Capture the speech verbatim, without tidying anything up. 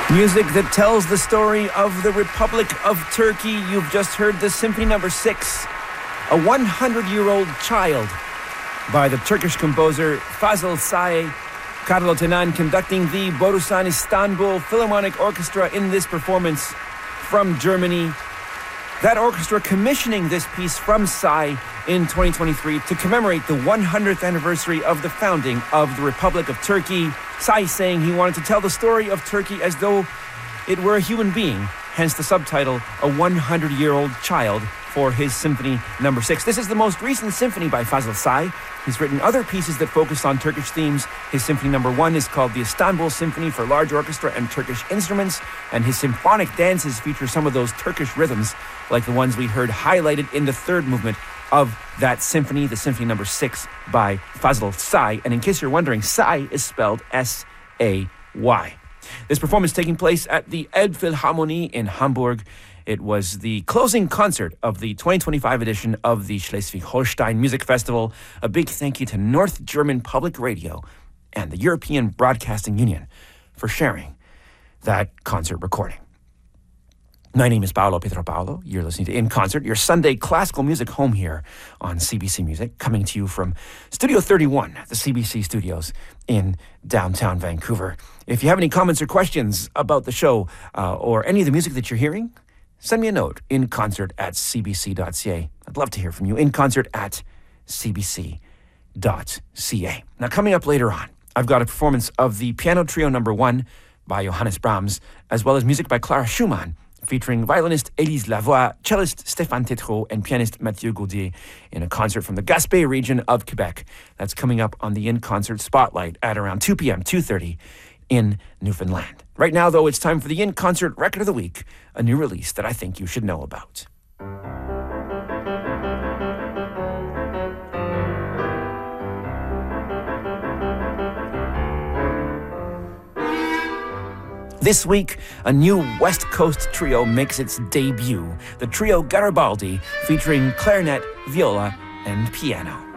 Music that tells the story of the Republic of Turkey. You've just heard the Symphony Number Six, a one hundred year old child, by the Turkish composer Fazıl Say. Carlo Tenan conducting the Borusan Istanbul Philharmonic Orchestra in this performance from Germany. That orchestra commissioning this piece from Say in twenty twenty-three to commemorate the one hundredth anniversary of the founding of the Republic of Turkey. Say saying he wanted to tell the story of Turkey as though it were a human being, hence the subtitle, A one hundred year old Child, for his Symphony Number Six. This is the most recent symphony by Fazıl Say. He's written other pieces that focus on Turkish themes. His Symphony Number One is called the Istanbul Symphony for large orchestra and Turkish instruments, and his symphonic dances feature some of those Turkish rhythms, like the ones we heard highlighted in the third movement of that symphony, the Symphony Number Six by Fazıl Say. And in case you're wondering, Say is spelled S A Y. This performance taking place at the Elbphilharmonie in Hamburg. It was the closing concert of the twenty twenty-five edition of the Schleswig-Holstein Music Festival. A big thank you to North German Public Radio and the European Broadcasting Union for sharing that concert recording. My name is Paolo Pietro-Paolo. You're listening to In Concert, your Sunday classical music home here on C B C Music, coming to you from Studio thirty-one, the C B C studios in downtown Vancouver. If you have any comments or questions about the show uh, or any of the music that you're hearing, send me a note, inconcert at c b c dot c a. I'd love to hear from you, inconcert at c b c dot c a. Now, coming up later on, I've got a performance of the Piano Trio Number One by Johannes Brahms, as well as music by Clara Schumann, featuring violinist Élise Lavoie, cellist Stéphane Tétrault, and pianist Mathieu Gaudier in a concert from the Gaspé region of Quebec. That's coming up on the In Concert Spotlight at around two p.m., two thirty in Newfoundland. Right now, though, it's time for the In Concert Record of the Week, a new release that I think you should know about. This week, a new West Coast trio makes its debut. The trio Garibaldi, featuring clarinet, viola, and piano.